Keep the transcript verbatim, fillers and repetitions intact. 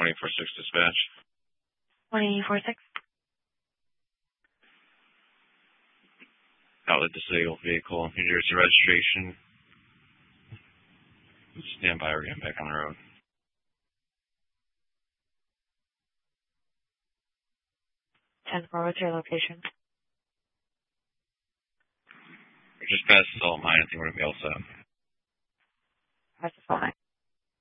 twenty-four six dispatch. twenty-four six. Outlet disabled vehicle, New Jersey registration. Stand by, we're getting back on the road. ten four, what's your location? We're just past Salt Mine, I think we're going to be all set. Past Salt Mine.